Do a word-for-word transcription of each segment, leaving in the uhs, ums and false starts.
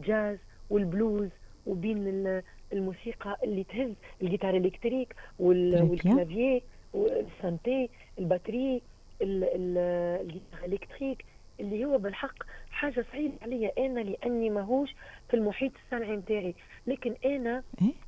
الجاز والبلوز وبين الموسيقى اللي تهز، الجيتار الكتريك والكلافييه والسانتي الباتري الجيتار الكتريك، اللي هو بالحق حاجه صعيبه عليا انا لاني ماهوش في المحيط الصنعي نتاعي. لكن انا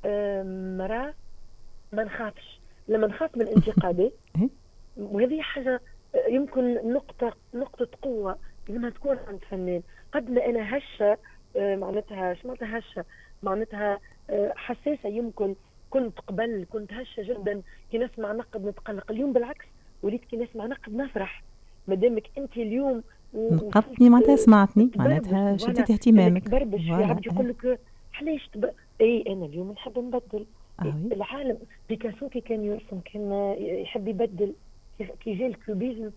مراه ما نخافش، لما نخاف من الانتقادات وهذه حاجه يمكن نقطه نقطه قوه لازم تكون عند فنان. قد ما انا هشه معناتها شمعتها هشه معناتها حساسه، يمكن كنت قبل كنت هشه جدا كي نسمع نقد نتقلق، اليوم بالعكس وليت كي نسمع نقد نفرح. مادامك انت اليوم نقدتني معناتها سمعتني معناتها شدتي اهتمامك. بربش في عبد يقول لك علاش تب... اي انا اليوم نحب نبدل. آه العالم بيكاسو كي كان يرسم كان يحب يبدل، كي جاء الكوبيزم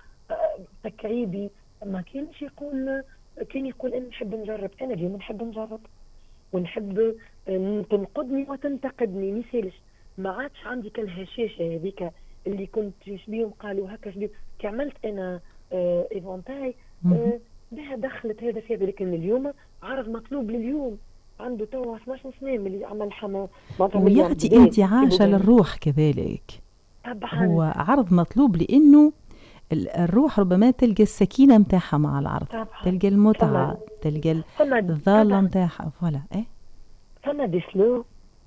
تكعيبي ما كانش يقول، كان يقول انا نحب نجرب. انا اليوم نحب نجرب ونحب تنقدني وتنتقدني ميسالش. ما عادش عندي كالهشاشه هذيك اللي كنت شبيهم قالوا هكا شبيهم كي عملت انا اه ايفونتاي اه بها دخلت هذا في هذا. لكن اليوم عرض مطلوب لليوم عنده توا اثناش سنه من اللي عمل حما ويعطي انت عاشه للروح كذلك. طبعا هو عرض مطلوب لانه الروح ربما تلقى السكينه نتاعها مع العرض، طبعا. تلقى المتعه، تلقى الظاله نتاعها. فوالا ايه فما دي سلو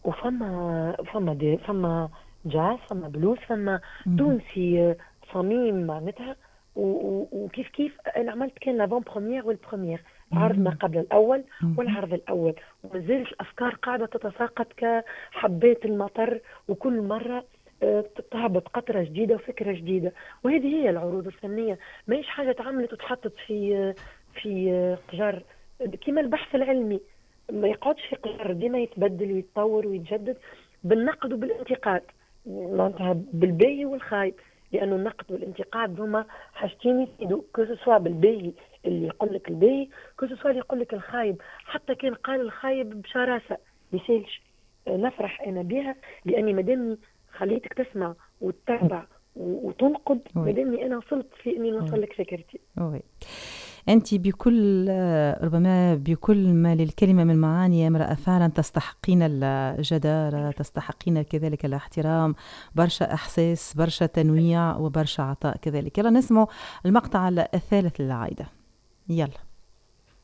وفما فما دي فما جاز فما بلوز فما تونسي صميم معناتها. وكيف كيف انا عملت كان لافون بروميير والبروميير، عرض ما قبل الاول والعرض الاول، ومازالت الافكار قاعده تتساقط كحبات المطر، وكل مره تهبط قطره جديده وفكره جديده. وهذه هي العروض الفنيه، ماهيش حاجه تعملت وتحطت في في قجر كما البحث العلمي، ما يقعدش في قجر، ديما يتبدل ويتطور ويتجدد بالنقد وبالانتقاد، معناتها بالباهي والخايب، لانه النقد والانتقاد هما حاجتين يفيدوا، كسوا بالباهي اللي يقول لك الباهي، كسوا اللي يقول لك الخايب. حتى كان قال الخايب بشراسه يسالش نفرح انا بها، لاني مادامني خليتك تسمع وتتابع وتنقد، مادامني انا وصلت في اني نوصل لك فكرتي. وي. أنت بكل ربما بكل ما للكلمة من معاني يا امرأة فعلا تستحقين الجدارة، تستحقين كذلك الاحترام، برشا إحساس، برشا تنويع وبرشا عطاء كذلك. يلا نسمع المقطع الثالث للعايدة. يلا.